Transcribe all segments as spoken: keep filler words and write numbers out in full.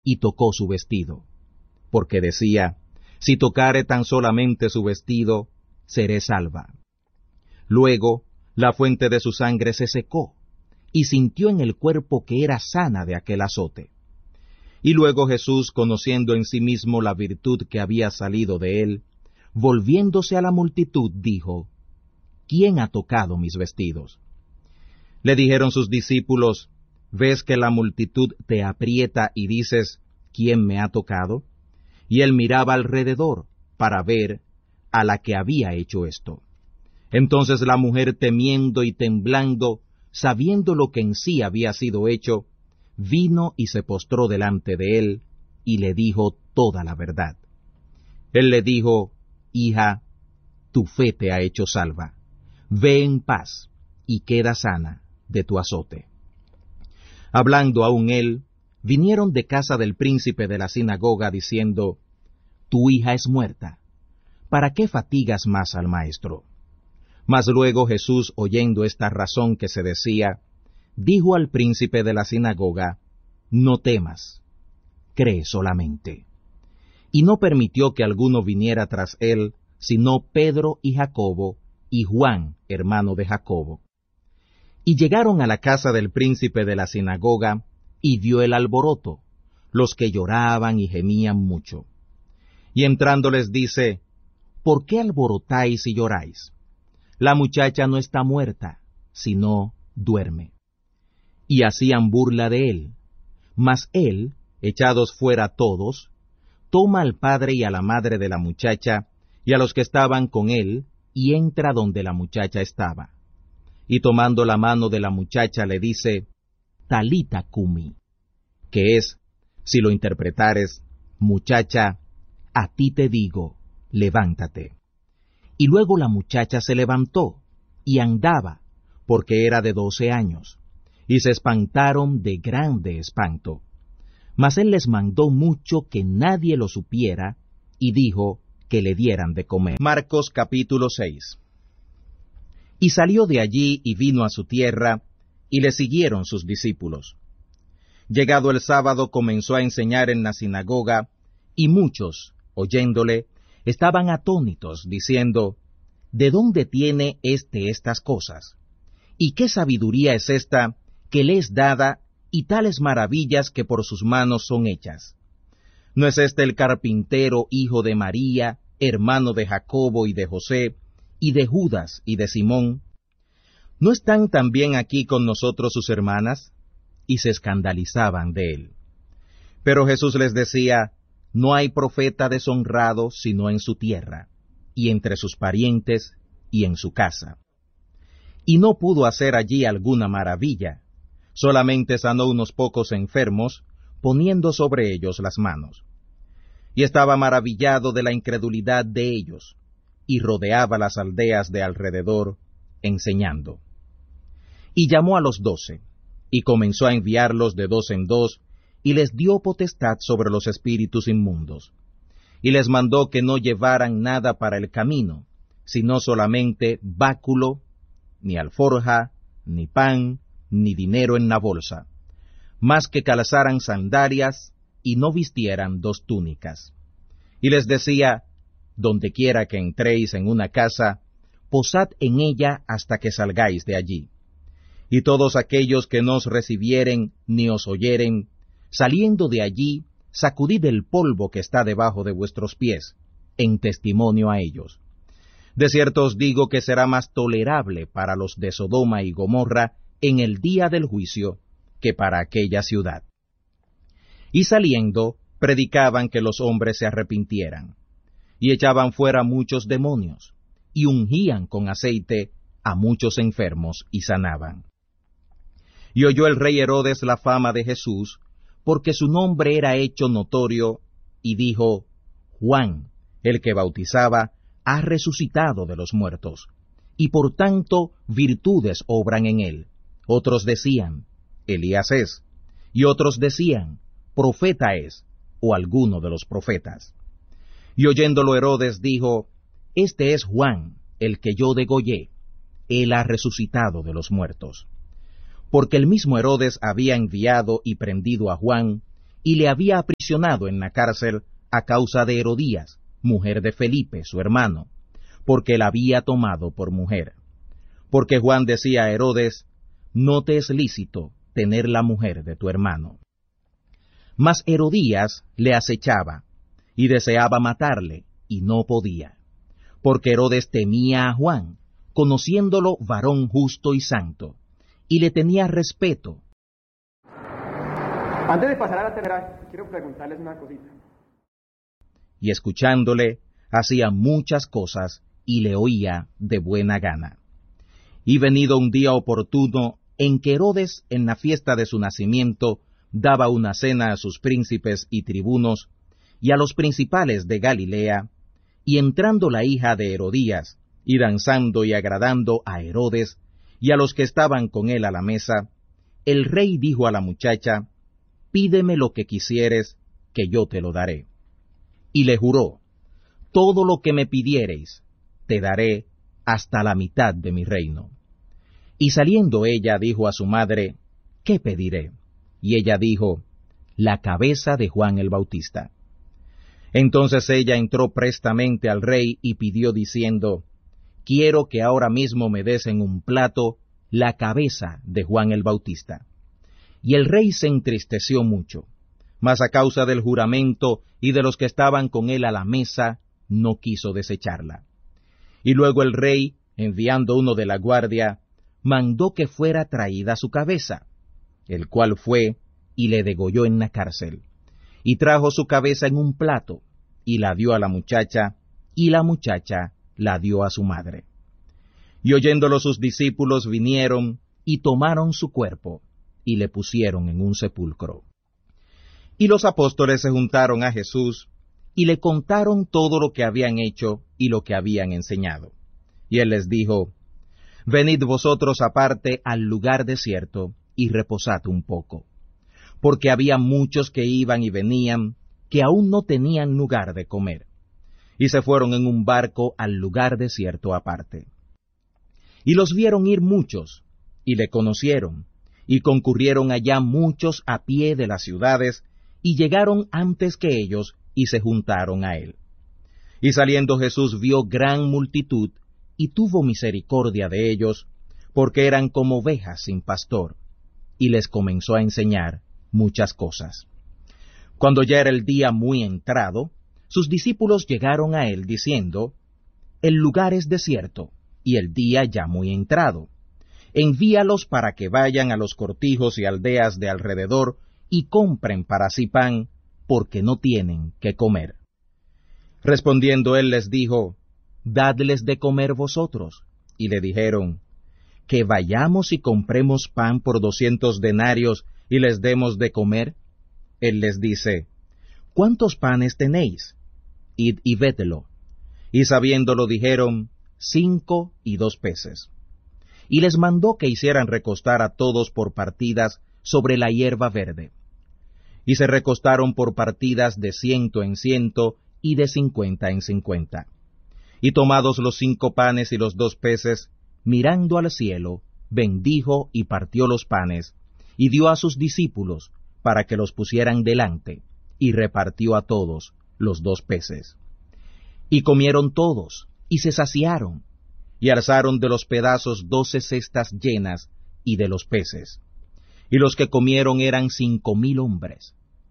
y tocó su vestido, porque decía, si tocare tan solamente su vestido, seré salva. Luego la fuente de su sangre se secó, y sintió en el cuerpo que era sana de aquel azote. Y luego Jesús, conociendo en sí mismo la virtud que había salido de él, volviéndose a la multitud, dijo, ¿quién ha tocado mis vestidos? Le dijeron sus discípulos, ¿ves que la multitud te aprieta y dices, ¿quién me ha tocado? Y él miraba alrededor para ver a la que había hecho esto. Entonces la mujer, temiendo y temblando, sabiendo lo que en sí había sido hecho, vino y se postró delante de él, y le dijo toda la verdad. Él le dijo, hija, tu fe te ha hecho salva. Ve en paz, y queda sana de tu azote. Hablando aún él, vinieron de casa del príncipe de la sinagoga, diciendo, tu hija es muerta. ¿Para qué fatigas más al maestro? Mas luego Jesús, oyendo esta razón que se decía, dijo al príncipe de la sinagoga, no temas, cree solamente. Y no permitió que alguno viniera tras él, sino Pedro y Jacobo, y Juan, hermano de Jacobo. Y llegaron a la casa del príncipe de la sinagoga, y vio el alboroto, los que lloraban y gemían mucho. Y entrando les dice, ¿por qué alborotáis y lloráis? La muchacha no está muerta, sino duerme. Y hacían burla de él. Mas él, echados fuera todos, toma al padre y a la madre de la muchacha, y a los que estaban con él, y entra donde la muchacha estaba. Y tomando la mano de la muchacha le dice, Talita cumi, que es, si lo interpretares, muchacha, a ti te digo, levántate. Y luego la muchacha se levantó, y andaba, porque era de doce años, y se espantaron de grande espanto. Mas él les mandó mucho que nadie lo supiera, y dijo que le dieran de comer. Marcos capítulo seis. Y salió de allí y vino a su tierra, y le siguieron sus discípulos. Llegado el sábado comenzó a enseñar en la sinagoga, y muchos, oyéndole, estaban atónitos, diciendo, ¿de dónde tiene éste estas cosas? ¿Y qué sabiduría es esta que le es dada, y tales maravillas que por sus manos son hechas? ¿No es este el carpintero, hijo de María, hermano de Jacobo y de José, y de Judas y de Simón? ¿No están también aquí con nosotros sus hermanas? Y se escandalizaban de él. Pero Jesús les decía, no hay profeta deshonrado sino en su tierra, y entre sus parientes, y en su casa. Y no pudo hacer allí alguna maravilla, solamente sanó unos pocos enfermos, poniendo sobre ellos las manos. Y estaba maravillado de la incredulidad de ellos, y rodeaba las aldeas de alrededor, enseñando. Y llamó a los doce, y comenzó a enviarlos de dos en dos, y les dio potestad sobre los espíritus inmundos. Y les mandó que no llevaran nada para el camino, sino solamente báculo, ni alforja, ni pan, ni dinero en la bolsa, mas que calzaran sandalias, y no vistieran dos túnicas. Y les decía, donde quiera que entréis en una casa, posad en ella hasta que salgáis de allí. Y todos aquellos que no os recibieren ni os oyeren, saliendo de allí, sacudid el polvo que está debajo de vuestros pies, en testimonio a ellos. De cierto os digo que será más tolerable para los de Sodoma y Gomorra en el día del juicio, que para aquella ciudad. Y saliendo, predicaban que los hombres se arrepintieran, y echaban fuera muchos demonios, y ungían con aceite a muchos enfermos, y sanaban. Y oyó el rey Herodes la fama de Jesús, porque su nombre era hecho notorio, y dijo, Juan, el que bautizaba, ha resucitado de los muertos, y por tanto virtudes obran en él. Otros decían, Elías es, y otros decían, profeta es, o alguno de los profetas. Y oyéndolo Herodes dijo, Este es Juan, el que yo degollé, él ha resucitado de los muertos. Porque el mismo Herodes había enviado y prendido a Juan, y le había aprisionado en la cárcel a causa de Herodías, mujer de Felipe, su hermano, porque la había tomado por mujer. Porque Juan decía a Herodes, no te es lícito tener la mujer de tu hermano. Mas Herodías le acechaba, y deseaba matarle, y no podía, porque Herodes temía a Juan, conociéndolo varón justo y santo, y le tenía respeto. Antes de pasar a la tercera, quiero preguntarles una cosita. Y escuchándole, hacía muchas cosas, y le oía de buena gana. Y venido un día oportuno, en que Herodes, en la fiesta de su nacimiento, daba una cena a sus príncipes y tribunos, y a los principales de Galilea, y entrando la hija de Herodías, y danzando y agradando a Herodes, y a los que estaban con él a la mesa, el rey dijo a la muchacha, pídeme lo que quisieres, que yo te lo daré. Y le juró, todo lo que me pidiereis, te daré hasta la mitad de mi reino. Y saliendo ella dijo a su madre, ¿qué pediré? Y ella dijo, la cabeza de Juan el Bautista. Entonces ella entró prestamente al rey y pidió diciendo, quiero que ahora mismo me des en un plato la cabeza de Juan el Bautista. Y el rey se entristeció mucho, mas a causa del juramento y de los que estaban con él a la mesa, no quiso desecharla. Y luego el rey, enviando uno de la guardia, mandó que fuera traída su cabeza, el cual fue y le degolló en la cárcel, y trajo su cabeza en un plato, y la dio a la muchacha, y la muchacha la dio a su madre. Y oyéndolo sus discípulos vinieron, y tomaron su cuerpo, y le pusieron en un sepulcro. Y los apóstoles se juntaron a Jesús, y le contaron todo lo que habían hecho y lo que habían enseñado. Y él les dijo, venid vosotros aparte al lugar desierto, y reposad un poco. Porque había muchos que iban y venían, que aún no tenían lugar de comer. Y se fueron en un barco al lugar desierto aparte. Y los vieron ir muchos, y le conocieron, y concurrieron allá muchos a pie de las ciudades, y llegaron antes que ellos, y se juntaron a él. Y saliendo Jesús vio gran multitud, y tuvo misericordia de ellos, porque eran como ovejas sin pastor, y les comenzó a enseñar muchas cosas. Cuando ya era el día muy entrado, sus discípulos llegaron a él diciendo, el lugar es desierto, y el día ya muy entrado. Envíalos para que vayan a los cortijos y aldeas de alrededor, y compren para sí pan, porque no tienen que comer. Respondiendo él les dijo, dadles de comer vosotros. Y le dijeron, que vayamos y compremos pan por doscientos denarios y les demos de comer. Él les dice, ¿cuántos panes tenéis? Id y védelo. Y sabiéndolo dijeron, cinco y dos peces. Y les mandó que hicieran recostar a todos por partidas sobre la hierba verde. Y se recostaron por partidas de ciento en ciento y de cincuenta en cincuenta. Y tomados los cinco panes y los dos peces, mirando al cielo, bendijo y partió los panes, y dio a sus discípulos para que los pusieran delante, y repartió a todos los dos peces. Y comieron todos, y se saciaron, y alzaron de los pedazos doce cestas llenas, y de los peces. Y los que comieron eran cinco mil hombres.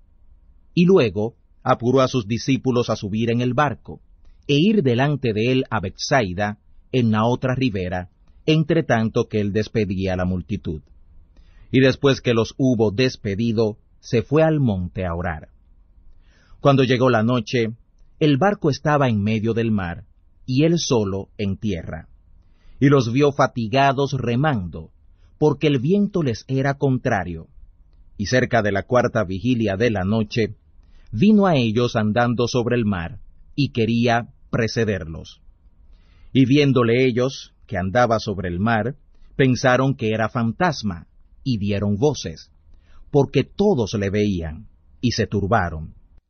Y luego apuró a sus discípulos a subir en el barco, e ir delante de él a Betsaida, en la otra ribera, entre tanto que él despedía a la multitud. Y después que los hubo despedido, se fue al monte a orar. Cuando llegó la noche, el barco estaba en medio del mar, y él solo en tierra. Y los vio fatigados remando, porque el viento les era contrario. Y cerca de la cuarta vigilia de la noche, vino a ellos andando sobre el mar, y quería precederlos. Y viéndole ellos, que andaba sobre el mar, pensaron que era fantasma, y dieron voces, porque todos le veían, y se turbaron.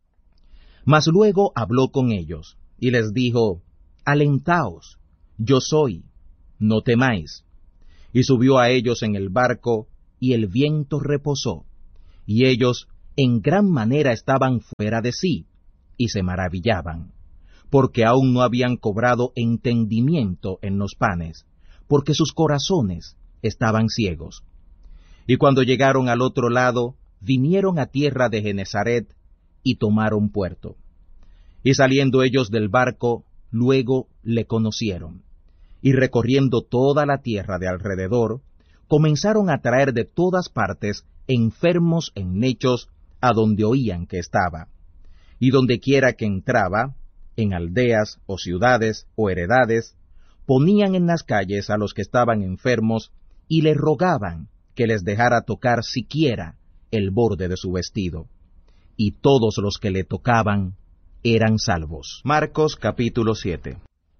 Mas luego habló con ellos, y les dijo, alentaos, yo soy, no temáis. Y subió a ellos en el barco, y el viento reposó, y ellos, en gran manera estaban fuera de sí, y se maravillaban, porque aún no habían cobrado entendimiento en los panes, porque sus corazones estaban ciegos. Y cuando llegaron al otro lado, vinieron a tierra de Genesaret, y tomaron puerto. Y saliendo ellos del barco, luego le conocieron, y recorriendo toda la tierra de alrededor, comenzaron a traer de todas partes enfermos en lechos a donde oían que estaba. Y donde quiera que entraba, en aldeas o ciudades o heredades, ponían en las calles a los que estaban enfermos y le rogaban que les dejara tocar siquiera el borde de su vestido. Y todos los que le tocaban eran salvos. Marcos capítulo siete.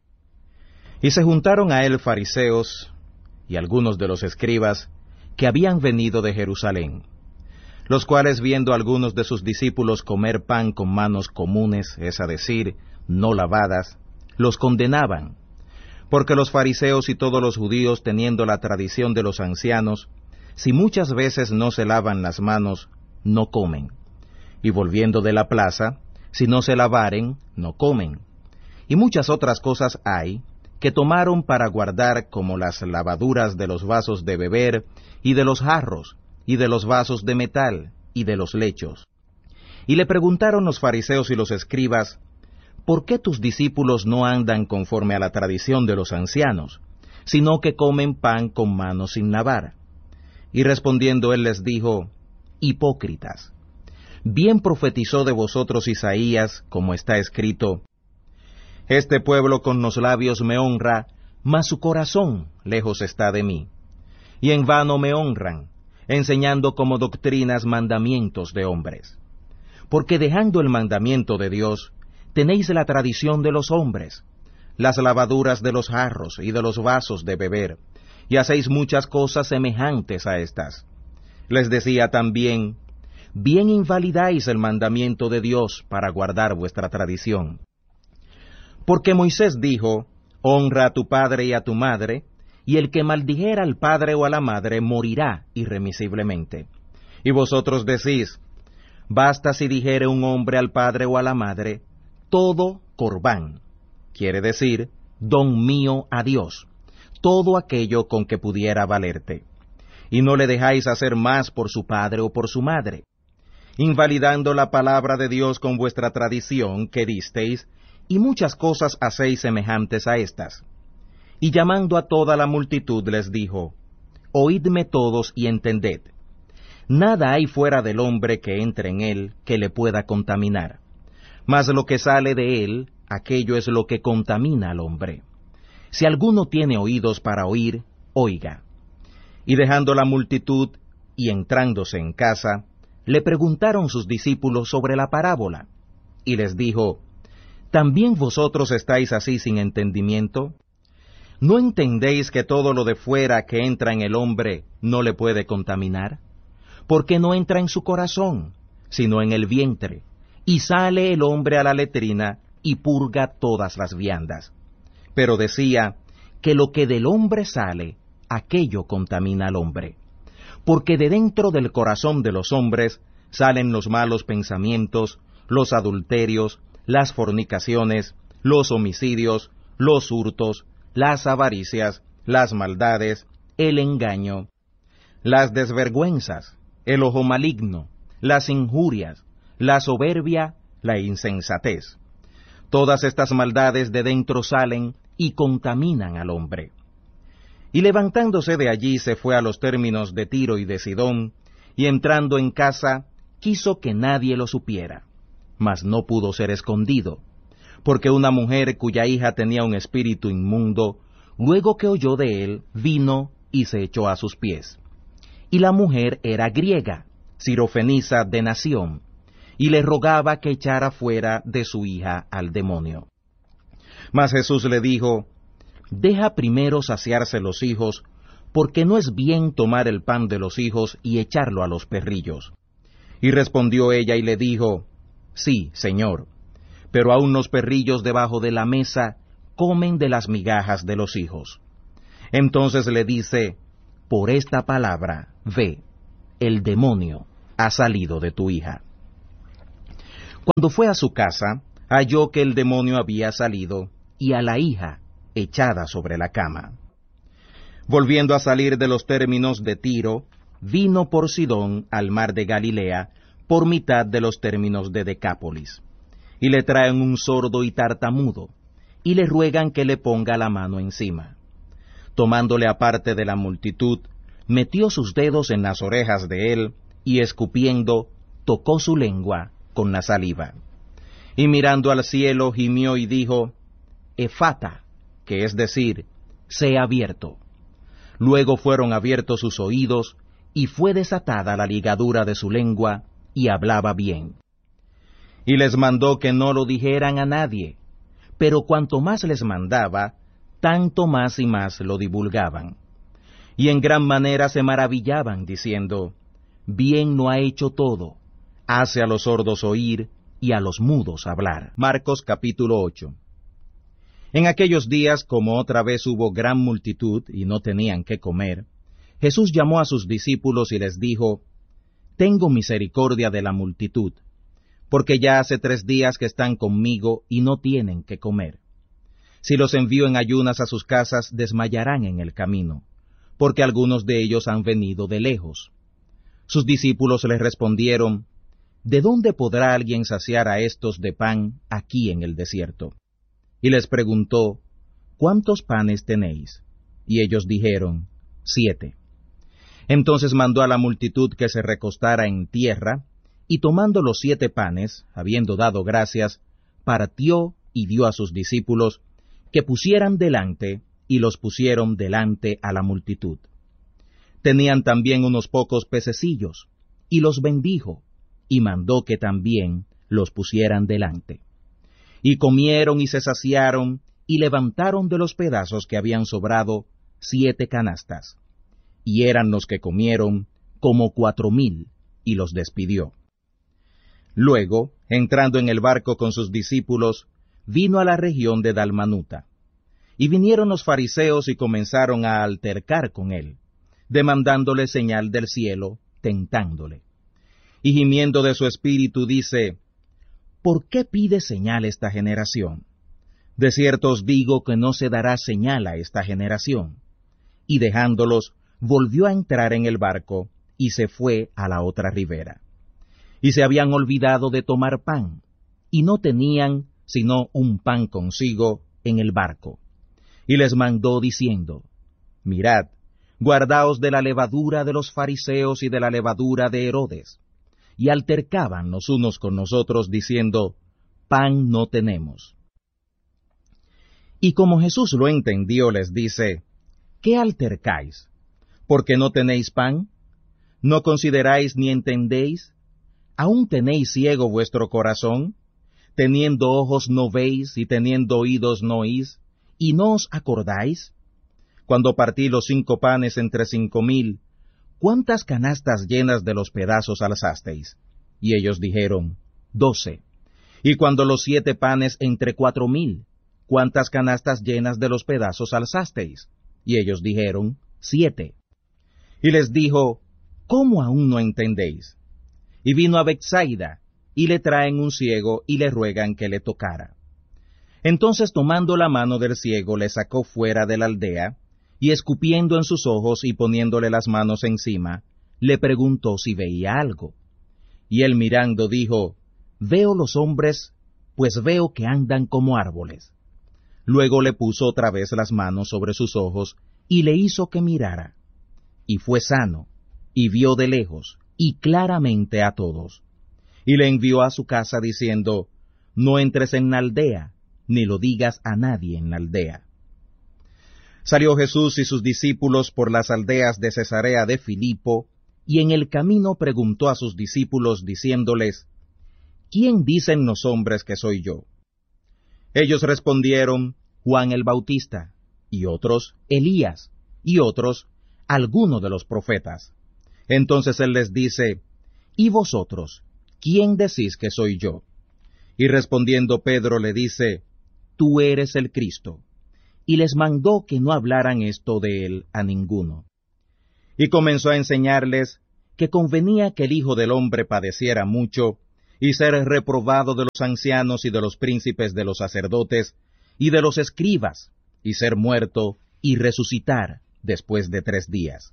Y se juntaron a él fariseos y algunos de los escribas que habían venido de Jerusalén, los cuales viendo a algunos de sus discípulos comer pan con manos comunes, es a decir, no lavadas, los condenaban, porque los fariseos y todos los judíos, teniendo la tradición de los ancianos, si muchas veces no se lavan las manos, no comen, y volviendo de la plaza, si no se lavaren, no comen. Y muchas otras cosas hay que tomaron para guardar, como las lavaduras de los vasos de beber, y de los jarros, y de los vasos de metal, y de los lechos. Y le preguntaron los fariseos y los escribas, ¿por qué tus discípulos no andan conforme a la tradición de los ancianos, sino que comen pan con manos sin lavar? Y respondiendo él les dijo, hipócritas, bien profetizó de vosotros Isaías, como está escrito, este pueblo con los labios me honra, mas su corazón lejos está de mí. Y en vano me honran, enseñando como doctrinas mandamientos de hombres. Porque dejando el mandamiento de Dios, tenéis la tradición de los hombres, las lavaduras de los jarros y de los vasos de beber, y hacéis muchas cosas semejantes a estas. Les decía también, bien invalidáis el mandamiento de Dios para guardar vuestra tradición. Porque Moisés dijo, honra a tu padre y a tu madre, y el que maldijera al padre o a la madre morirá irremisiblemente. Y vosotros decís, basta si dijere un hombre al padre o a la madre, todo corbán, quiere decir, don mío a Dios, todo aquello con que pudiera valerte. Y no le dejáis hacer más por su padre o por su madre, invalidando la palabra de Dios con vuestra tradición que disteis, y muchas cosas hacéis semejantes a estas. Y llamando a toda la multitud les dijo, oídme todos y entended. Nada hay fuera del hombre que entre en él que le pueda contaminar, mas lo que sale de él, aquello es lo que contamina al hombre. Si alguno tiene oídos para oír, oiga. Y dejando la multitud y entrándose en casa, le preguntaron sus discípulos sobre la parábola, y les dijo, ¿también vosotros estáis así sin entendimiento? ¿No entendéis que todo lo de fuera que entra en el hombre no le puede contaminar? Porque no entra en su corazón, sino en el vientre, y sale el hombre a la letrina y purga todas las viandas. Pero decía que lo que del hombre sale, aquello contamina al hombre. Porque de dentro del corazón de los hombres salen los malos pensamientos, los adulterios, las fornicaciones, los homicidios, los hurtos, las avaricias, las maldades, el engaño, las desvergüenzas, el ojo maligno, las injurias, la soberbia, la insensatez. Todas estas maldades de dentro salen y contaminan al hombre. Y levantándose de allí se fue a los términos de Tiro y de Sidón, y entrando en casa, quiso que nadie lo supiera, mas no pudo ser escondido, porque una mujer cuya hija tenía un espíritu inmundo, luego que oyó de él, vino y se echó a sus pies. Y la mujer era griega, sirofenisa de nación, y le rogaba que echara fuera de su hija al demonio. Mas Jesús le dijo, deja primero saciarse los hijos, porque no es bien tomar el pan de los hijos y echarlo a los perrillos. Y respondió ella y le dijo, sí, Señor, pero aun los perrillos debajo de la mesa comen de las migajas de los hijos. Entonces le dice, por esta palabra, ve, el demonio ha salido de tu hija. Cuando fue a su casa, halló que el demonio había salido, y a la hija echada sobre la cama. Volviendo a salir de los términos de Tiro, vino por Sidón al mar de Galilea, por mitad de los términos de Decápolis. Y le traen un sordo y tartamudo, y le ruegan que le ponga la mano encima. Tomándole aparte de la multitud, metió sus dedos en las orejas de él, y escupiendo, tocó su lengua con la saliva. Y mirando al cielo gimió y dijo, Efata, que es decir, sea abierto. Luego fueron abiertos sus oídos, y fue desatada la ligadura de su lengua, y hablaba bien. Y les mandó que no lo dijeran a nadie, pero cuanto más les mandaba, tanto más y más lo divulgaban. Y en gran manera se maravillaban, diciendo, bien no ha hecho todo, hace a los sordos oír, y a los mudos hablar. Marcos capítulo ocho. En aquellos días, como otra vez hubo gran multitud, y no tenían qué comer, Jesús llamó a sus discípulos y les dijo, tengo misericordia de la multitud, porque ya hace tres días que están conmigo y no tienen qué comer. Si los envío en ayunas a sus casas, desmayarán en el camino, porque algunos de ellos han venido de lejos. Sus discípulos les respondieron, ¿de dónde podrá alguien saciar a estos de pan aquí en el desierto? Y les preguntó, ¿cuántos panes tenéis? Y ellos dijeron, siete. Entonces mandó a la multitud que se recostara en tierra, y tomando los siete panes, habiendo dado gracias, partió y dio a sus discípulos que pusieran delante, y los pusieron delante a la multitud. Tenían también unos pocos pececillos, y los bendijo, y mandó que también los pusieran delante. Y comieron y se saciaron, y levantaron de los pedazos que habían sobrado siete canastas. Y eran los que comieron como cuatro mil, y los despidió. Luego, entrando en el barco con sus discípulos, vino a la región de Dalmanuta. Y vinieron los fariseos y comenzaron a altercar con él, demandándole señal del cielo, tentándole. Y gimiendo de su espíritu dice, ¿por qué pide señal esta generación? De cierto os digo que no se dará señal a esta generación. Y dejándolos, volvió a entrar en el barco, y se fue a la otra ribera. Y se habían olvidado de tomar pan, y no tenían sino un pan consigo en el barco. Y les mandó diciendo, mirad, guardaos de la levadura de los fariseos y de la levadura de Herodes. Y altercaban los unos con los otros, diciendo, pan no tenemos. Y como Jesús lo entendió, les dice, ¿qué altercáis? ¿Porque no tenéis pan? ¿No consideráis ni entendéis? ¿Aún tenéis ciego vuestro corazón? Teniendo ojos no veis, y teniendo oídos no oís, ¿y no os acordáis? Cuando partí los cinco panes entre cinco mil, ¿cuántas canastas llenas de los pedazos alzasteis? Y ellos dijeron, doce. Y cuando los siete panes entre cuatro mil, ¿cuántas canastas llenas de los pedazos alzasteis? Y ellos dijeron, siete. Y les dijo, ¿cómo aún no entendéis? Y vino a Betsaida, y le traen un ciego, y le ruegan que le tocara. Entonces tomando la mano del ciego, le sacó fuera de la aldea, y escupiendo en sus ojos y poniéndole las manos encima, le preguntó si veía algo. Y él mirando dijo, veo los hombres, pues veo que andan como árboles. Luego le puso otra vez las manos sobre sus ojos, y le hizo que mirara. Y fue sano, y vio de lejos, y claramente a todos. Y le envió a su casa diciendo, no entres en la aldea, ni lo digas a nadie en la aldea. Salió Jesús y sus discípulos por las aldeas de Cesarea de Filipo, y en el camino preguntó a sus discípulos, diciéndoles, ¿quién dicen los hombres que soy yo? Ellos respondieron, Juan el Bautista, y otros, Elías, y otros, alguno de los profetas. Entonces él les dice, ¿y vosotros, quién decís que soy yo? Y respondiendo Pedro le dice, tú eres el Cristo. Y les mandó que no hablaran esto de él a ninguno. Y comenzó a enseñarles que convenía que el Hijo del Hombre padeciera mucho, y ser reprobado de los ancianos y de los príncipes de los sacerdotes y de los escribas, y ser muerto y resucitar después de tres días.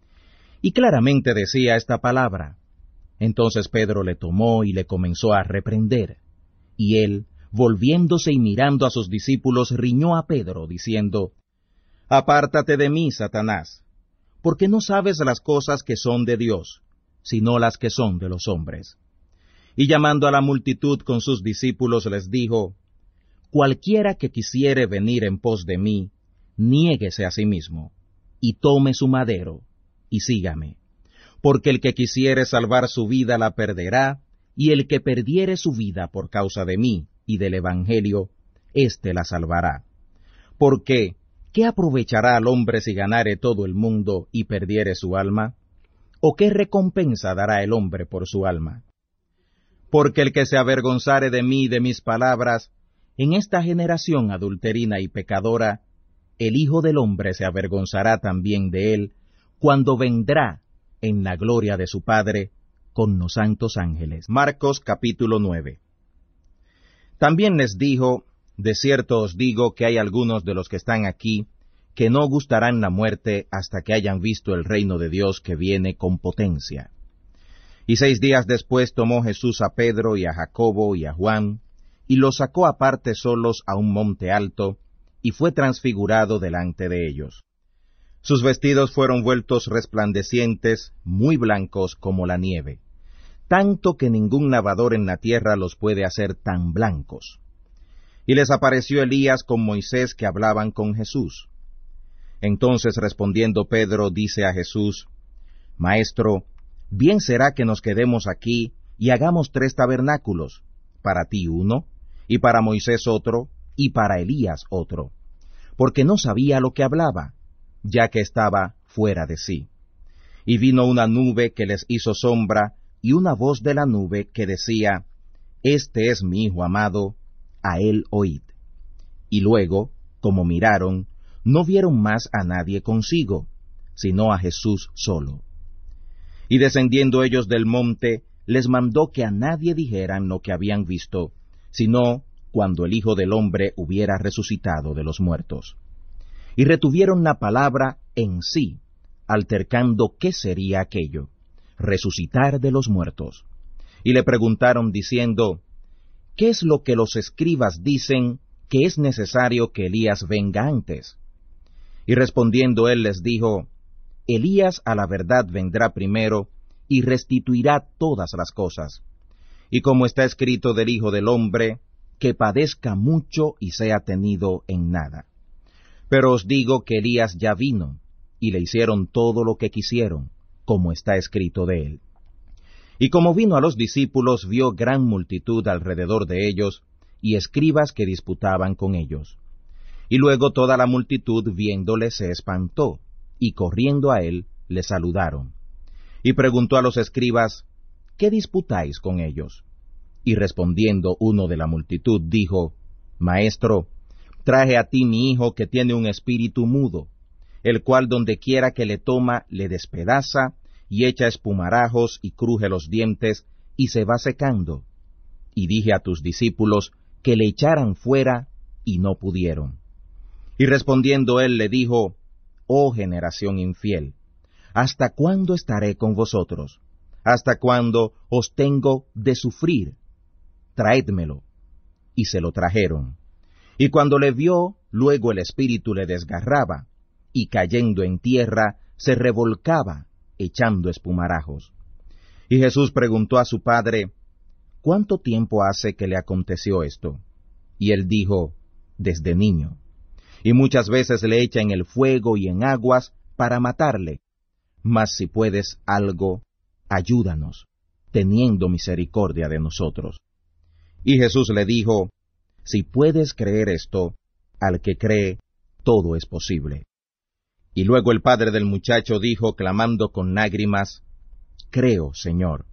Y claramente decía esta palabra. Entonces Pedro le tomó y le comenzó a reprender. Y él, volviéndose y mirando a sus discípulos, riñó a Pedro, diciendo, «Apártate de mí, Satanás, porque no sabes las cosas que son de Dios, sino las que son de los hombres». Y llamando a la multitud con sus discípulos les dijo, «Cualquiera que quisiere venir en pos de mí, niéguese a sí mismo, y tome su madero, y sígame. Porque el que quisiere salvar su vida la perderá, y el que perdiere su vida por causa de mí y del Evangelio, éste la salvará. Porque, ¿qué aprovechará al hombre si ganare todo el mundo y perdiere su alma? ¿O qué recompensa dará el hombre por su alma? Porque el que se avergonzare de mí y de mis palabras, en esta generación adulterina y pecadora, el Hijo del Hombre se avergonzará también de él, cuando vendrá en la gloria de su Padre con los santos ángeles». Marcos capítulo nueve. También les dijo, «De cierto os digo que hay algunos de los que están aquí, que no gustarán la muerte hasta que hayan visto el reino de Dios que viene con potencia». Y seis días después tomó Jesús a Pedro y a Jacobo y a Juan, y los sacó aparte solos a un monte alto, y fue transfigurado delante de ellos. Sus vestidos fueron vueltos resplandecientes, muy blancos como la nieve, tanto que ningún lavador en la tierra los puede hacer tan blancos. Y les apareció Elías con Moisés que hablaban con Jesús. Entonces respondiendo Pedro dice a Jesús, «Maestro, bien será que nos quedemos aquí y hagamos tres tabernáculos, para ti uno, y para Moisés otro, y para Elías otro», porque no sabía lo que hablaba, ya que estaba fuera de sí. Y vino una nube que les hizo sombra, y una voz de la nube que decía, «Este es mi Hijo amado, a él oíd». Y luego, como miraron, no vieron más a nadie consigo, sino a Jesús solo. Y descendiendo ellos del monte, les mandó que a nadie dijeran lo que habían visto, sino cuando el Hijo del Hombre hubiera resucitado de los muertos. Y retuvieron la palabra en sí, altercando qué sería aquello, resucitar de los muertos. Y le preguntaron diciendo, ¿qué es lo que los escribas dicen que es necesario que Elías venga antes? Y respondiendo él les dijo, Elías a la verdad vendrá primero, y restituirá todas las cosas. Y como está escrito del Hijo del Hombre, que padezca mucho y sea tenido en nada. Pero os digo que Elías ya vino, y le hicieron todo lo que quisieron, como está escrito de él. Y como vino a los discípulos, vio gran multitud alrededor de ellos, y escribas que disputaban con ellos. Y luego toda la multitud viéndole se espantó, y corriendo a él, le saludaron. Y preguntó a los escribas, ¿qué disputáis con ellos? Y respondiendo uno de la multitud, dijo, Maestro, traje a ti mi hijo que tiene un espíritu mudo, el cual donde quiera que le toma, le despedaza, y echa espumarajos y cruje los dientes, y se va secando. Y dije a tus discípulos que le echaran fuera, y no pudieron. Y respondiendo él le dijo, Oh generación infiel, ¿hasta cuándo estaré con vosotros? ¿Hasta cuándo os tengo de sufrir? Traédmelo. Y se lo trajeron. Y cuando le vio, luego el espíritu le desgarraba, y cayendo en tierra, se revolcaba, echando espumarajos. Y Jesús preguntó a su padre, ¿cuánto tiempo hace que le aconteció esto? Y él dijo, desde niño. Y muchas veces le echa en el fuego y en aguas para matarle. Mas si puedes algo, ayúdanos, teniendo misericordia de nosotros. Y Jesús le dijo, si puedes creer esto, al que cree, todo es posible. Y luego el padre del muchacho dijo, clamando con lágrimas, Creo, Señor,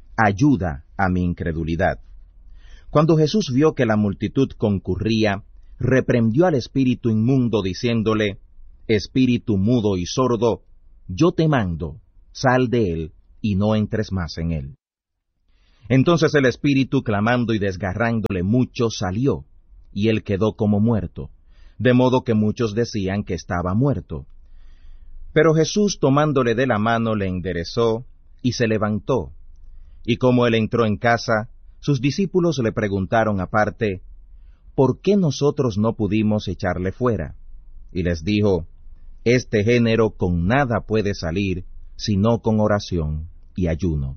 ayuda a mi incredulidad. Cuando Jesús vio que la multitud concurría, reprendió al espíritu inmundo, diciéndole, Espíritu mudo y sordo, yo te mando, sal de él, y no entres más en él. Entonces el espíritu, clamando y desgarrándole mucho, salió, y él quedó como muerto, de modo que muchos decían que estaba muerto. Pero Jesús, tomándole de la mano, le enderezó, y se levantó. Y como él entró en casa, sus discípulos le preguntaron aparte, ¿por qué nosotros no pudimos echarle fuera? Y les dijo, este género con nada puede salir, sino con oración y ayuno.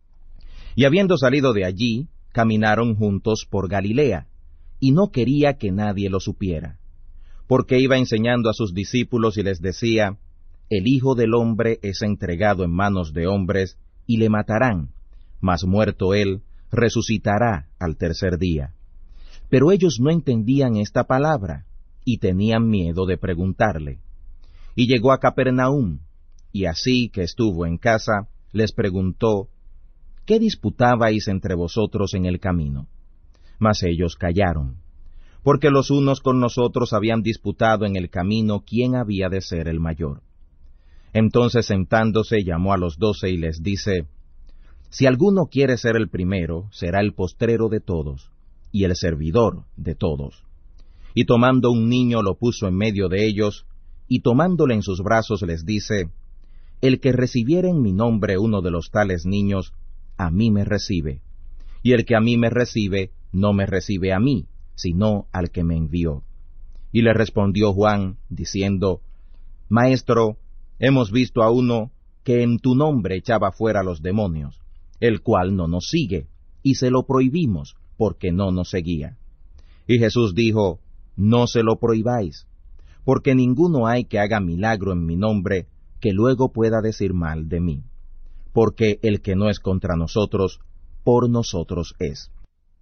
Y habiendo salido de allí, caminaron juntos por Galilea, y no quería que nadie lo supiera, porque iba enseñando a sus discípulos y les decía, el Hijo del Hombre es entregado en manos de hombres, y le matarán, mas muerto él, resucitará al tercer día. Pero ellos no entendían esta palabra, y tenían miedo de preguntarle. Y llegó a Capernaum, y así que estuvo en casa, les preguntó, ¿qué disputabais entre vosotros en el camino? Mas ellos callaron, porque los unos con nosotros habían disputado en el camino quién había de ser el mayor. Entonces sentándose llamó a los doce y les dice, si alguno quiere ser el primero, será el postrero de todos, y el servidor de todos. Y tomando un niño lo puso en medio de ellos, y tomándole en sus brazos les dice, el que recibiere en mi nombre uno de los tales niños, a mí me recibe, y el que a mí me recibe, no me recibe a mí, sino al que me envió. Y le respondió Juan, diciendo, Maestro, hemos visto a uno que en tu nombre echaba fuera los demonios, el cual no nos sigue, y se lo prohibimos, porque no nos seguía. Y Jesús dijo, no se lo prohibáis, porque ninguno hay que haga milagro en mi nombre, que luego pueda decir mal de mí. Porque el que no es contra nosotros, por nosotros es.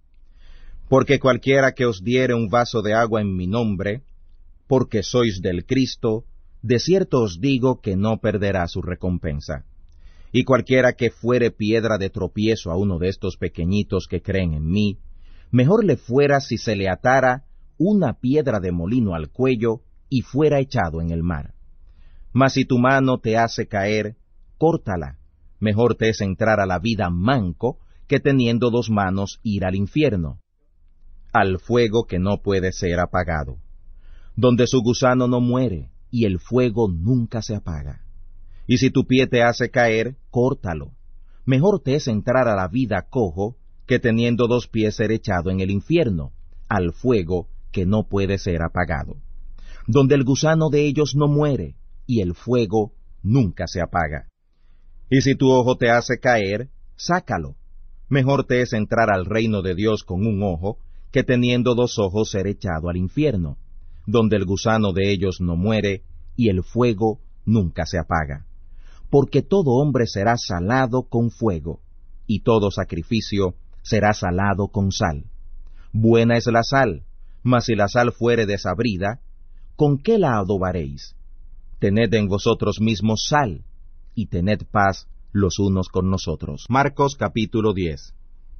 Porque cualquiera que os diere un vaso de agua en mi nombre, porque sois del Cristo, de cierto os digo que no perderá su recompensa. Y cualquiera que fuere piedra de tropiezo a uno de estos pequeñitos que creen en mí, mejor le fuera si se le atara una piedra de molino al cuello y fuera echado en el mar. Mas si tu mano te hace caer, córtala. Mejor te es entrar a la vida manco que teniendo dos manos ir al infierno, al fuego que no puede ser apagado, donde su gusano no muere y el fuego nunca se apaga. Y si tu pie te hace caer, córtalo. Mejor te es entrar a la vida cojo que teniendo dos pies ser echado en el infierno, al fuego que no puede ser apagado, donde el gusano de ellos no muere y el fuego nunca se apaga. Y si tu ojo te hace caer, sácalo. Mejor te es entrar al reino de Dios con un ojo, que teniendo dos ojos ser echado al infierno, donde el gusano de ellos no muere, y el fuego nunca se apaga. Porque todo hombre será salado con fuego, y todo sacrificio será salado con sal. Buena es la sal, mas si la sal fuere desabrida, ¿con qué la adobaréis? Tened en vosotros mismos sal, y tened paz los unos con nosotros. Marcos capítulo diez.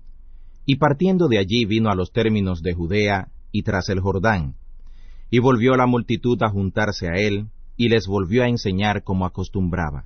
Y partiendo de allí vino a los términos de Judea, y tras el Jordán, y volvió la multitud a juntarse a él, y les volvió a enseñar como acostumbraba.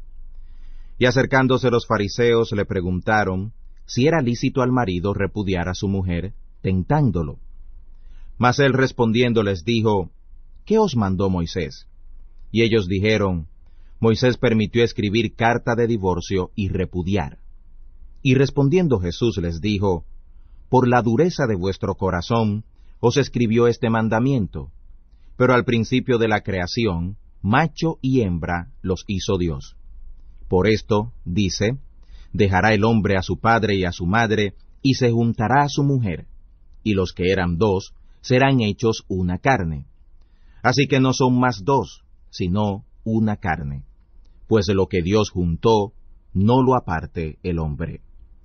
Y acercándose los fariseos le preguntaron si era lícito al marido repudiar a su mujer, tentándolo. Mas él respondiendo les dijo, ¿qué os mandó Moisés? Y ellos dijeron, Moisés permitió escribir carta de divorcio y repudiar. Y respondiendo Jesús les dijo, por la dureza de vuestro corazón os escribió este mandamiento, pero al principio de la creación, macho y hembra los hizo Dios. Por esto, dice, dejará el hombre a su padre y a su madre, y se juntará a su mujer, y los que eran dos serán hechos una carne. Así que no son más dos, sino una carne. Pues lo que Dios juntó, no lo aparte el hombre.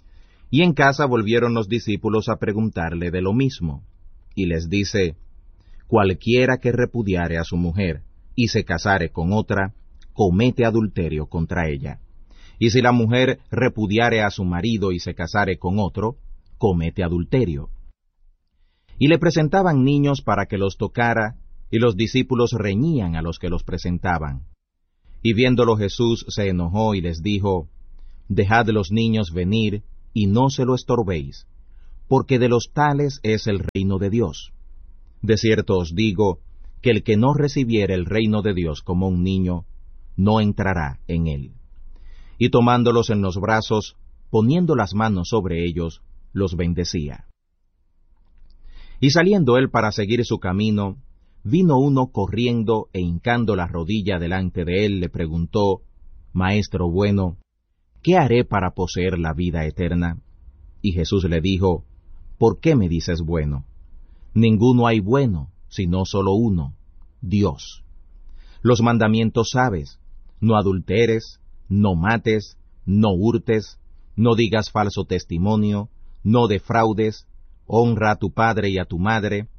Y en casa volvieron los discípulos a preguntarle de lo mismo, y les dice, cualquiera que repudiare a su mujer, y se casare con otra, comete adulterio contra ella. Y si la mujer repudiare a su marido y se casare con otro, comete adulterio. Y le presentaban niños para que los tocara, y los discípulos reñían a los que los presentaban. Y viéndolo Jesús se enojó y les dijo, dejad los niños venir, y no se lo estorbéis, porque de los tales es el reino de Dios. De cierto os digo, que el que no recibiere el reino de Dios como un niño, no entrará en él. Y tomándolos en los brazos, poniendo las manos sobre ellos, los bendecía. Y saliendo él para seguir su camino, vino uno corriendo e hincando la rodilla delante de él, le preguntó, Maestro bueno, ¿qué haré para poseer la vida eterna? Y Jesús le dijo, ¿por qué me dices bueno? Ninguno hay bueno, sino solo uno, Dios. Los mandamientos sabes, no adulteres, no mates, no hurtes, no digas falso testimonio, no defraudes, honra a tu padre y a tu madre.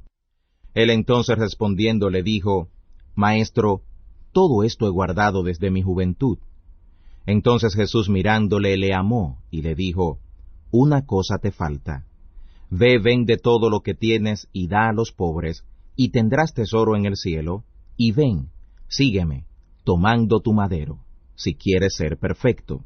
Él entonces respondiendo le dijo, Maestro, todo esto he guardado desde mi juventud. Entonces Jesús mirándole le amó y le dijo, Una cosa te falta. Ve, vende todo lo que tienes y da a los pobres, y tendrás tesoro en el cielo, y ven, sígueme, tomando tu madero, si quieres ser perfecto.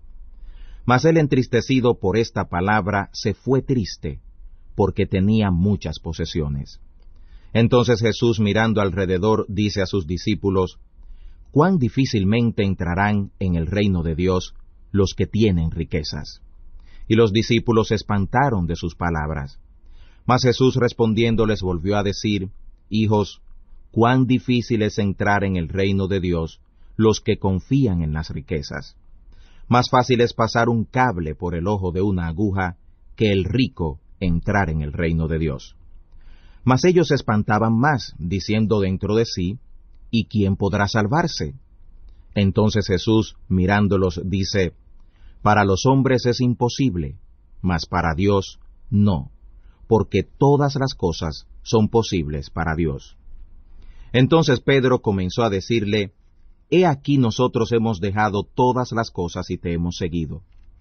Mas él entristecido por esta palabra se fue triste, porque tenía muchas posesiones. Entonces Jesús mirando alrededor dice a sus discípulos, cuán difícilmente entrarán en el reino de Dios los que tienen riquezas. Y los discípulos se espantaron de sus palabras. Mas Jesús respondiendo les volvió a decir, Hijos, cuán difícil es entrar en el reino de Dios los que confían en las riquezas. Más fácil es pasar un cable por el ojo de una aguja que el rico entrar en el reino de Dios. Mas ellos se espantaban más, diciendo dentro de sí, ¿y quién podrá salvarse? Entonces Jesús, mirándolos, dice, Para los hombres es imposible, mas para Dios no, porque todas las cosas son posibles para Dios. Entonces Pedro comenzó a decirle, He aquí nosotros hemos dejado todas las cosas y te hemos seguido.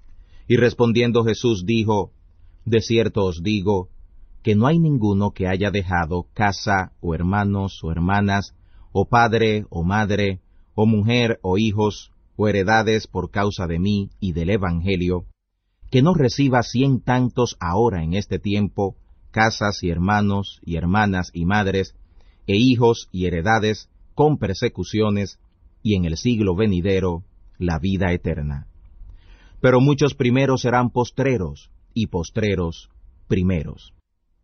Y respondiendo Jesús dijo, De cierto os digo, que no hay ninguno que haya dejado casa, o hermanos, o hermanas, o padre, o madre, o mujer, o hijos, o heredades por causa de mí y del Evangelio, que no reciba cien tantos ahora en este tiempo, casas y hermanos, y hermanas y madres, e hijos y heredades, con persecuciones, y en el siglo venidero, la vida eterna. Pero muchos primeros serán postreros, y postreros primeros.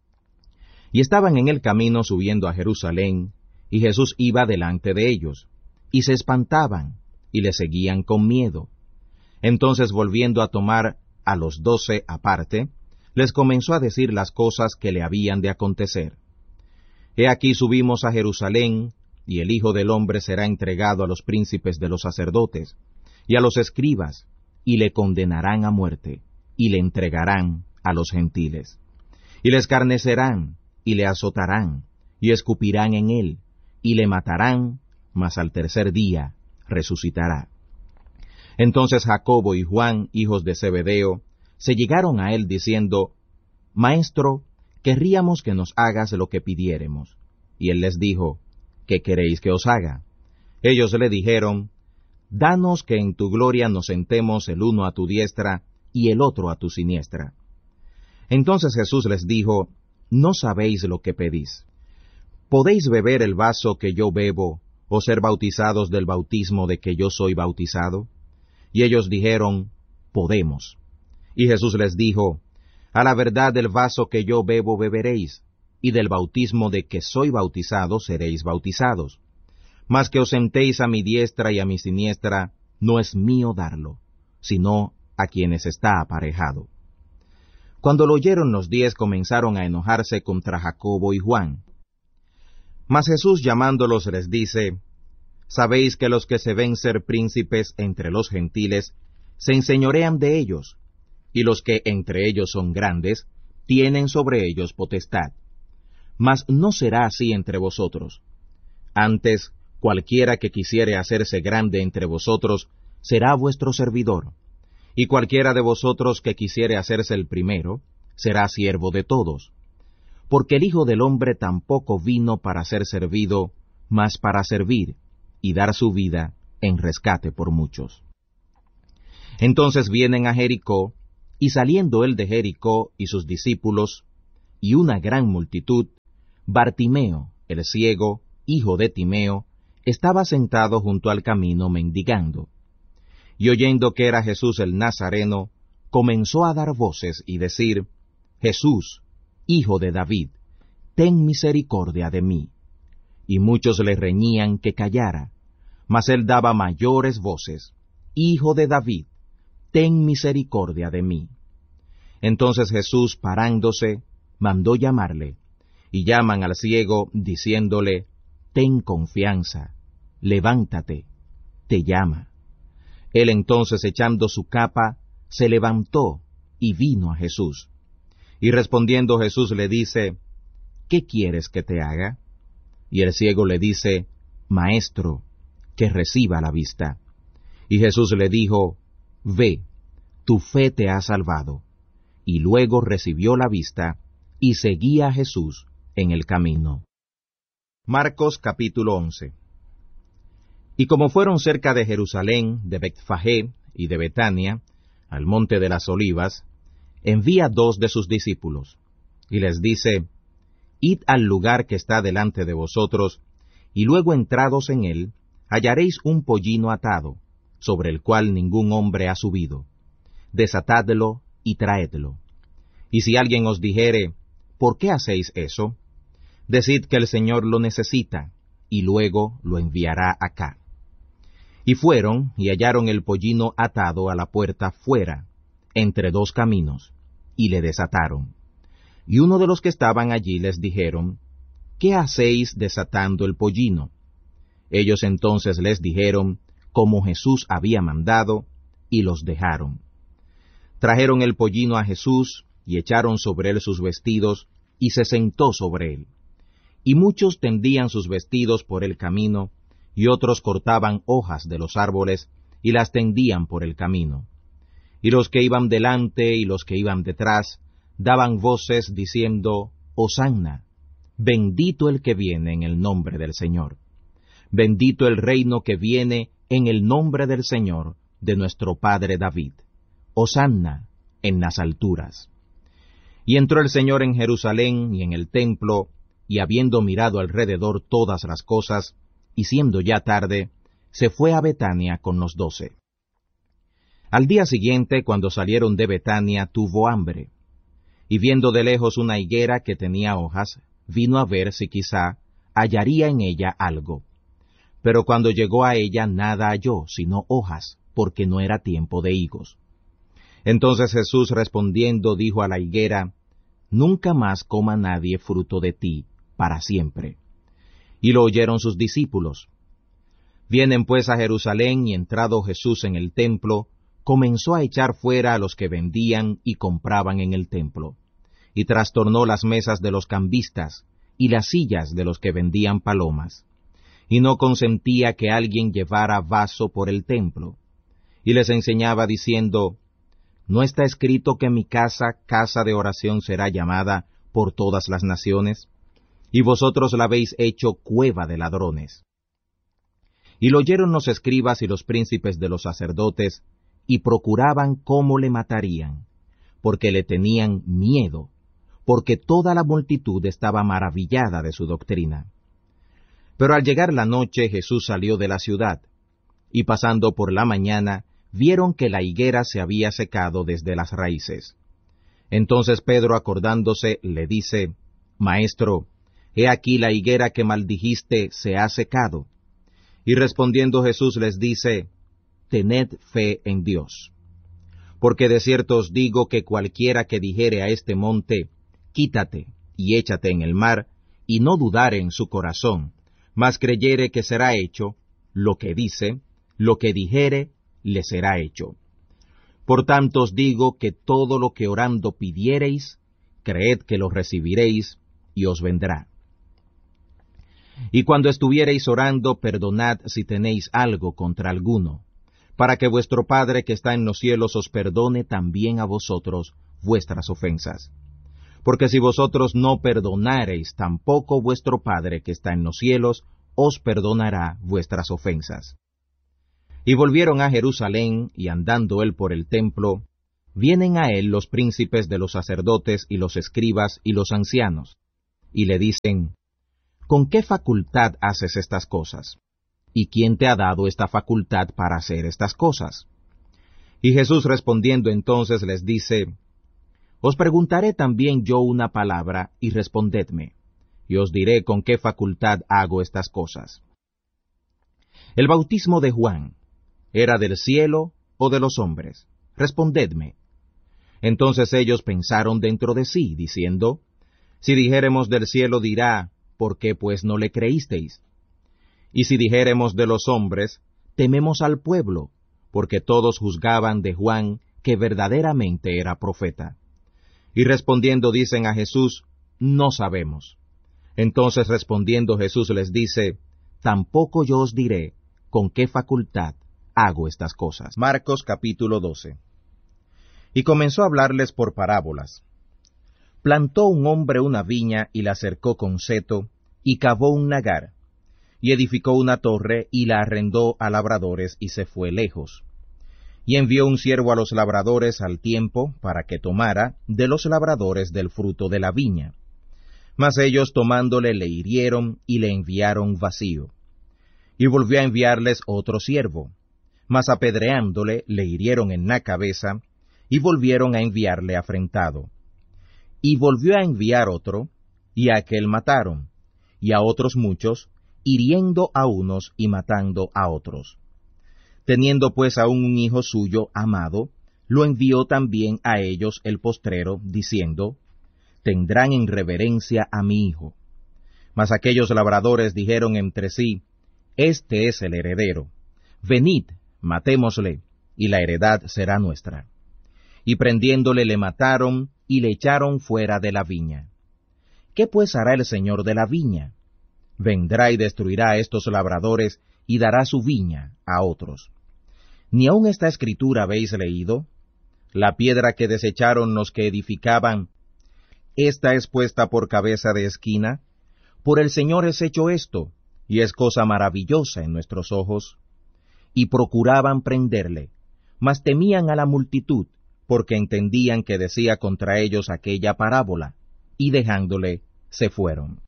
Y estaban en el camino subiendo a Jerusalén, y Jesús iba delante de ellos, y se espantaban, y le seguían con miedo. Entonces volviendo a tomar a los doce aparte, les comenzó a decir las cosas que le habían de acontecer. He aquí subimos a Jerusalén, y el Hijo del Hombre será entregado a los príncipes de los sacerdotes, y a los escribas, y le condenarán a muerte, y le entregarán a los gentiles. Y le escarnecerán, y le azotarán, y escupirán en él, y le matarán, mas al tercer día resucitará. Entonces Jacobo y Juan, hijos de Zebedeo, se llegaron a él diciendo, Maestro, querríamos que nos hagas lo que pidiéremos. Y él les dijo, ¿qué queréis que os haga? Ellos le dijeron, Danos que en tu gloria nos sentemos el uno a tu diestra y el otro a tu siniestra. Entonces Jesús les dijo, No sabéis lo que pedís. ¿Podéis beber el vaso que yo bebo, o ser bautizados del bautismo de que yo soy bautizado? Y ellos dijeron, Podemos. Y Jesús les dijo, A la verdad del vaso que yo bebo beberéis, y del bautismo de que soy bautizado seréis bautizados. Mas que os sentéis a mi diestra y a mi siniestra, no es mío darlo, sino a quienes está aparejado. Cuando lo oyeron los diez comenzaron a enojarse contra Jacobo y Juan. Mas Jesús llamándolos les dice, Sabéis que los que se ven ser príncipes entre los gentiles, se enseñorean de ellos, y los que entre ellos son grandes, tienen sobre ellos potestad. Mas no será así entre vosotros. Antes, cualquiera que quisiere hacerse grande entre vosotros, será vuestro servidor, y cualquiera de vosotros que quisiere hacerse el primero, será siervo de todos. Porque el Hijo del Hombre tampoco vino para ser servido, mas para servir, y dar su vida en rescate por muchos. Entonces vienen a Jericó, Y saliendo él de Jericó y sus discípulos, y una gran multitud, Bartimeo, el ciego, hijo de Timeo, estaba sentado junto al camino mendigando. Y oyendo que era Jesús el Nazareno, comenzó a dar voces y decir, Jesús, hijo de David, ten misericordia de mí. Y muchos le reñían que callara, mas él daba mayores voces, Hijo de David, ten misericordia de mí. Entonces Jesús, parándose, mandó llamarle, y llaman al ciego, diciéndole, ten confianza, levántate, te llama. Él entonces, echando su capa, se levantó y vino a Jesús. Y respondiendo Jesús le dice, ¿qué quieres que te haga? Y el ciego le dice, Maestro, que reciba la vista. Y Jesús le dijo, ve, tu fe te ha salvado. Y luego recibió la vista, y seguía a Jesús en el camino. Marcos capítulo once. Y como fueron cerca de Jerusalén, de Betfagé y de Betania, al monte de las Olivas, envía dos de sus discípulos, y les dice, id al lugar que está delante de vosotros, y luego entrados en él, hallaréis un pollino atado, sobre el cual ningún hombre ha subido. Desatadlo y traedlo. Y si alguien os dijere, ¿por qué hacéis eso? Decid que el Señor lo necesita, y luego lo enviará acá. Y fueron, y hallaron el pollino atado a la puerta fuera, entre dos caminos, y le desataron. Y uno de los que estaban allí les dijeron, ¿qué hacéis desatando el pollino? Ellos entonces les dijeron, como Jesús había mandado, y los dejaron. Trajeron el pollino a Jesús, y echaron sobre él sus vestidos, y se sentó sobre él. Y muchos tendían sus vestidos por el camino, y otros cortaban hojas de los árboles, y las tendían por el camino. Y los que iban delante y los que iban detrás, daban voces diciendo, Hosanna, bendito el que viene en el nombre del Señor. Bendito el reino que viene en el nombre del Señor, de nuestro Padre David. Hosanna en las alturas. Y entró el Señor en Jerusalén y en el templo, y habiendo mirado alrededor todas las cosas, y siendo ya tarde, se fue a Betania con los doce. Al día siguiente, cuando salieron de Betania, tuvo hambre. Y viendo de lejos una higuera que tenía hojas, vino a ver si quizá hallaría en ella algo. Pero cuando llegó a ella nada halló, sino hojas, porque no era tiempo de higos. Entonces Jesús respondiendo dijo a la higuera, Nunca más coma nadie fruto de ti, para siempre. Y lo oyeron sus discípulos. Vienen pues a Jerusalén, y entrado Jesús en el templo, comenzó a echar fuera a los que vendían y compraban en el templo, y trastornó las mesas de los cambistas, y las sillas de los que vendían palomas, y no consentía que alguien llevara vaso por el templo, y les enseñaba diciendo, ¿no está escrito que mi casa, casa de oración será llamada por todas las naciones? Y vosotros la habéis hecho cueva de ladrones. Y lo oyeron los escribas y los príncipes de los sacerdotes, y procuraban cómo le matarían, porque le tenían miedo, porque toda la multitud estaba maravillada de su doctrina. Pero al llegar la noche Jesús salió de la ciudad, y pasando por la mañana, vieron que la higuera se había secado desde las raíces. Entonces Pedro, acordándose, le dice, Maestro, he aquí la higuera que maldijiste se ha secado. Y respondiendo Jesús les dice, Tened fe en Dios. Porque de cierto os digo que cualquiera que dijere a este monte, Quítate y échate en el mar, y no dudare en su corazón, mas creyere que será hecho, lo que dice, lo que dijere, le será hecho. Por tanto os digo que todo lo que orando pidiereis, creed que lo recibiréis, y os vendrá. Y cuando estuviereis orando, perdonad si tenéis algo contra alguno, para que vuestro Padre que está en los cielos os perdone también a vosotros vuestras ofensas. Porque si vosotros no perdonareis, tampoco vuestro Padre que está en los cielos os perdonará vuestras ofensas. Y volvieron a Jerusalén, y andando él por el templo, vienen a él los príncipes de los sacerdotes y los escribas y los ancianos, y le dicen, ¿con qué facultad haces estas cosas? ¿Y quién te ha dado esta facultad para hacer estas cosas? Y Jesús respondiendo entonces les dice, Os preguntaré también yo una palabra, y respondedme, y os diré con qué facultad hago estas cosas. ¿El bautismo de Juan era del cielo o de los hombres? Respondedme. Entonces ellos pensaron dentro de sí, diciendo, Si dijéremos del cielo dirá, ¿por qué pues no le creísteis? Y si dijéremos de los hombres, tememos al pueblo, porque todos juzgaban de Juan que verdaderamente era profeta. Y respondiendo dicen a Jesús, No sabemos. Entonces respondiendo Jesús les dice, Tampoco yo os diré con qué facultad hago estas cosas. Marcos capítulo doce. Y comenzó a hablarles por parábolas. Plantó un hombre una viña y la cercó con seto, y cavó un lagar, y edificó una torre y la arrendó a labradores y se fue lejos. Y envió un siervo a los labradores al tiempo para que tomara de los labradores del fruto de la viña. Mas ellos tomándole le hirieron y le enviaron vacío. Y volvió a enviarles otro siervo, mas apedreándole le hirieron en la cabeza, y volvieron a enviarle afrentado. Y volvió a enviar otro, y a aquel mataron, y a otros muchos, hiriendo a unos y matando a otros. Teniendo pues aún un hijo suyo amado, lo envió también a ellos el postrero, diciendo, Tendrán en reverencia a mi hijo. Mas aquellos labradores dijeron entre sí, Este es el heredero. Venid, matémosle, y la heredad será nuestra. Y prendiéndole le mataron, y le echaron fuera de la viña. ¿Qué pues hará el señor de la viña? Vendrá y destruirá a estos labradores, y dará su viña a otros. ¿Ni aun esta escritura habéis leído? La piedra que desecharon los que edificaban, esta es puesta por cabeza de esquina. Por el Señor es hecho esto, y es cosa maravillosa en nuestros ojos. Y procuraban prenderle, mas temían a la multitud, porque entendían que decía contra ellos aquella parábola, y dejándole, se fueron.